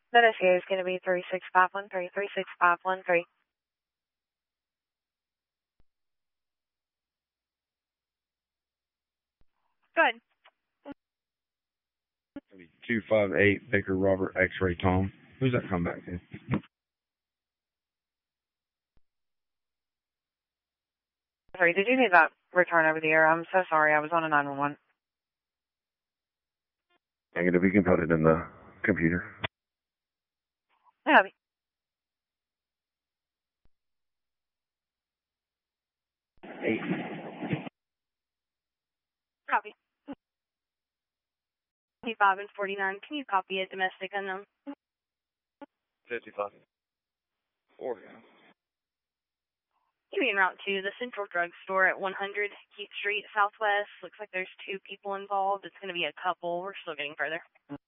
That is going to be 36513, 36513. Good. 258 Baker Robert X-Ray Tom. Who's that come back to? Sorry, did you need that return over the air? I'm so sorry. I was on a 911. Negative. We can put it in the computer. Yeah. Eight. Copy. 55 and 49. Can you copy a domestic unknown? 55. 4. You en route to the Central Drug Store at 100 Keith Street Southwest. Looks like there's 2 people involved. It's going to be a couple. We're still getting further.